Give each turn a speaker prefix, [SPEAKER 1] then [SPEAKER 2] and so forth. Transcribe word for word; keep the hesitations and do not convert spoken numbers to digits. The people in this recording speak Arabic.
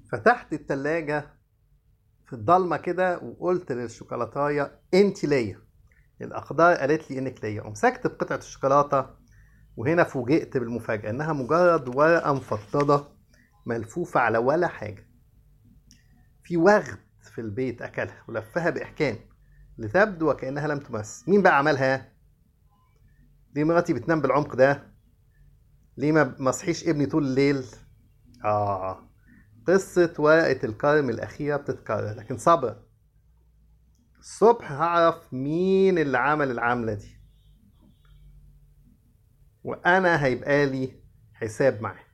[SPEAKER 1] فتحت التلاجة في الضلمة كده وقلت للشوكولاتاية انت ليا، الأقدار قالت لي انك ليا. ومسكت بقطعة الشوكولاتة، وهنا فوجئت بالمفاجأة انها مجرد ورقة مفضضة ملفوفة على ولا حاجة. في وغد في البيت أكلها ولفها بإحكام لتبدو وكأنها لم تمس. مين بقى عملها؟ ليه مراتي بتنام بالعمق ده؟ ليه ما مصحيش ابني طول الليل؟ آه، قصة ورقة الكرم الأخيرة بتتكرر، لكن صبر، الصبح هعرف مين اللي عمل العملة دي، وأنا هيبقى لي حساب معاه.